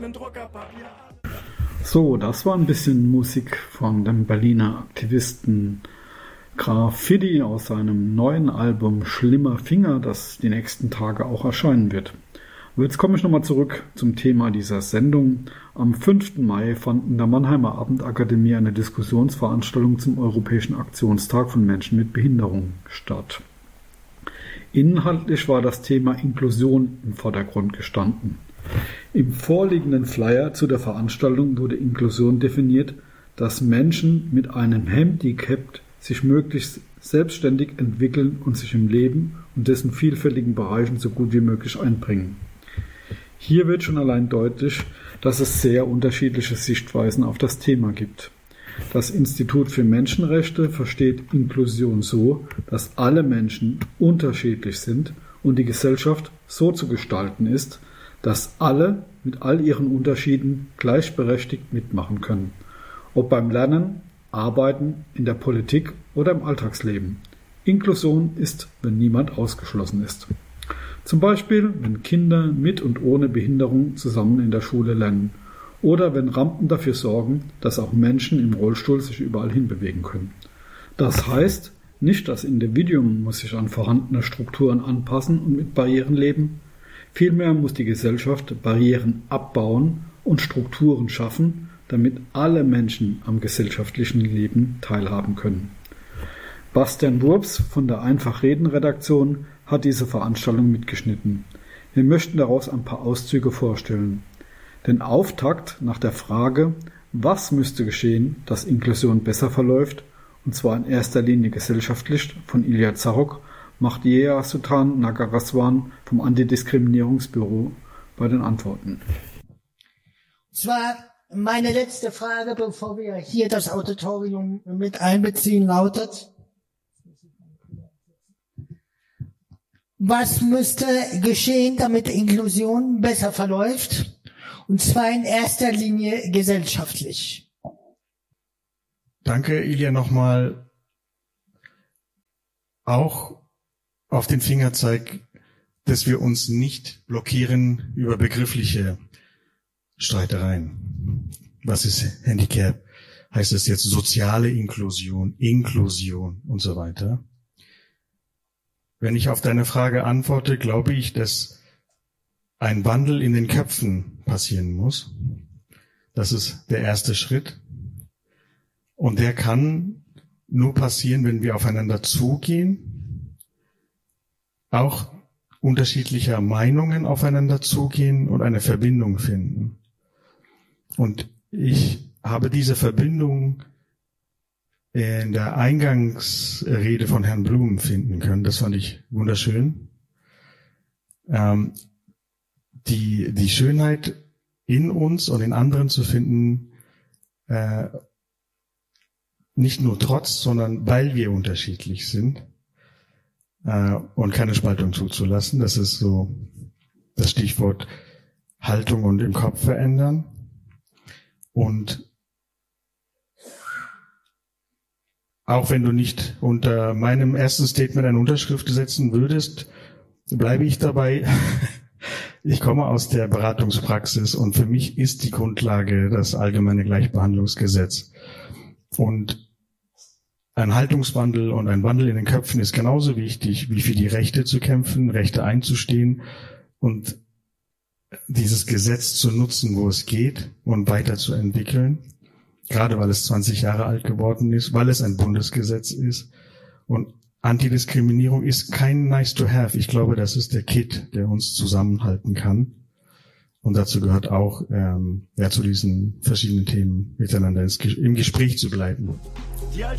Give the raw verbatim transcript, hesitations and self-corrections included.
So, das war ein bisschen Musik von dem Berliner Aktivisten Graffiti aus seinem neuen Album Schlimmer Finger, das die nächsten Tage auch erscheinen wird. Aber jetzt komme ich nochmal zurück zum Thema dieser Sendung. Am fünften Mai fand in der Mannheimer Abendakademie eine Diskussionsveranstaltung zum Europäischen Aktionstag von Menschen mit Behinderung statt. Inhaltlich war das Thema Inklusion im Vordergrund gestanden. Im vorliegenden Flyer zu der Veranstaltung wurde Inklusion definiert, dass Menschen mit einem Handicap sich möglichst selbstständig entwickeln und sich im Leben und dessen vielfältigen Bereichen so gut wie möglich einbringen. Hier wird schon allein deutlich, dass es sehr unterschiedliche Sichtweisen auf das Thema gibt. Das Institut für Menschenrechte versteht Inklusion so, dass alle Menschen unterschiedlich sind und die Gesellschaft so zu gestalten ist, dass alle mit all ihren Unterschieden gleichberechtigt mitmachen können, ob beim Lernen, Arbeiten, in der Politik oder im Alltagsleben. Inklusion ist, wenn niemand ausgeschlossen ist. Zum Beispiel, wenn Kinder mit und ohne Behinderung zusammen in der Schule lernen oder wenn Rampen dafür sorgen, dass auch Menschen im Rollstuhl sich überall hinbewegen können. Das heißt, nicht das Individuum muss sich an vorhandene Strukturen anpassen und mit Barrieren leben, vielmehr muss die Gesellschaft Barrieren abbauen und Strukturen schaffen, damit alle Menschen am gesellschaftlichen Leben teilhaben können. Bastian Wurps von der Einfach-Reden-Redaktion hat diese Veranstaltung mitgeschnitten. Wir möchten daraus ein paar Auszüge vorstellen. Den Auftakt nach der Frage, was müsste geschehen, dass Inklusion besser verläuft, und zwar in erster Linie gesellschaftlich, von Ilya Zarok, macht Yea Sultan Nagaraswan vom Antidiskriminierungsbüro bei den Antworten. Zwar meine letzte Frage, bevor wir hier das Auditorium mit einbeziehen, lautet: Was müsste geschehen, damit Inklusion besser verläuft? Und zwar in erster Linie gesellschaftlich. Danke, Ilya, nochmal auch auf den Fingerzeig, dass wir uns nicht blockieren über begriffliche Streitereien. Was ist Handicap? Heißt es jetzt soziale Inklusion, Inklusion und so weiter? Wenn ich auf deine Frage antworte, glaube ich, dass ein Wandel in den Köpfen passieren muss. Das ist der erste Schritt. Und der kann nur passieren, wenn wir aufeinander zugehen, auch unterschiedlicher Meinungen aufeinander zugehen und eine Verbindung finden. Und ich habe diese Verbindung in der Eingangsrede von Herrn Blum finden können. Das fand ich wunderschön. Ähm, die, die Schönheit in uns und in anderen zu finden, äh, nicht nur trotz, sondern weil wir unterschiedlich sind, äh, und keine Spaltung zuzulassen. Das ist so das Stichwort Haltung und im Kopf verändern. Und auch wenn du nicht unter meinem ersten Statement eine Unterschrift setzen würdest, bleibe ich dabei. Ich komme aus der Beratungspraxis und für mich ist die Grundlage das allgemeine Gleichbehandlungsgesetz. Und ein Haltungswandel und ein Wandel in den Köpfen ist genauso wichtig, wie für die Rechte zu kämpfen, Rechte einzustehen und dieses Gesetz zu nutzen, wo es geht und weiterzuentwickeln. Gerade weil es zwanzig Jahre alt geworden ist, weil es ein Bundesgesetz ist. Und Antidiskriminierung ist kein nice to have. Ich glaube, das ist der Kit, der uns zusammenhalten kann. Und dazu gehört auch, ähm, ja, zu diesen verschiedenen Themen miteinander im Gespräch zu bleiben. Die